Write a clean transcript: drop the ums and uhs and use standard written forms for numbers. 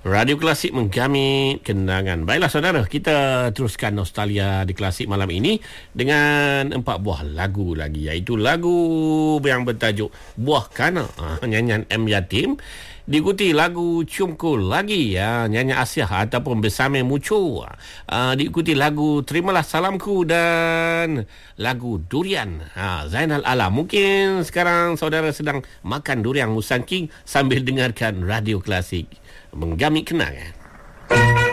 Radio Klasik menggamit kenangan. Baiklah saudara, kita teruskan nostalgia di Klasik malam ini dengan 4 buah lagu lagi, iaitu lagu yang bertajuk Buah Kana, nyanyian M Yatim, diikuti lagu Ciumku Lagi, nyanyian Asyah ataupun Bersama Mucu, diikuti lagu Terimalah Salamku dan lagu Durian, Zainal Alam. Mungkin sekarang saudara sedang makan durian Musang King sambil dengarkan Radio Klasik menggamit kenangan.